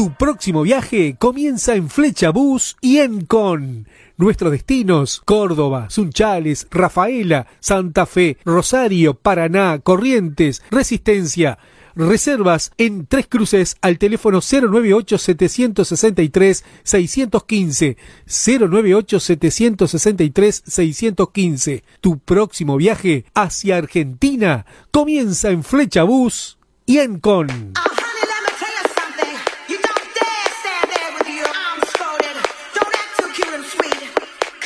Tu próximo viaje comienza en Flecha Bus y Encon. Nuestros destinos: Córdoba, Sunchales, Rafaela, Santa Fe, Rosario, Paraná, Corrientes, Resistencia. Reservas en Tres Cruces al teléfono 098-763-615. 098-763-615. Tu próximo viaje hacia Argentina comienza en Flecha Bus y Encon.